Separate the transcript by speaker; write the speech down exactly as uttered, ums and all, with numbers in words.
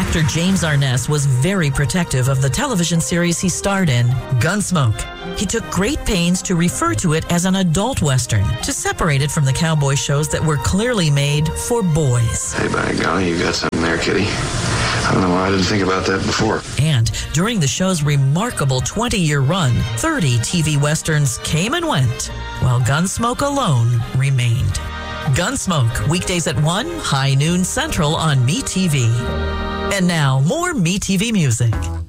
Speaker 1: Actor James Arness was very protective of the television series he starred in, Gunsmoke. He took great pains to refer to it as an adult Western, to separate it from the cowboy shows that were clearly made for boys.
Speaker 2: Hey, by golly, you got something there, kitty. I don't know why I didn't think about that before.
Speaker 1: And during the show's remarkable twenty-year run, thirty T V Westerns came and went, while Gunsmoke alone remained. Gunsmoke, weekdays at one, high noon central on MeTV. And now, more MeTV music.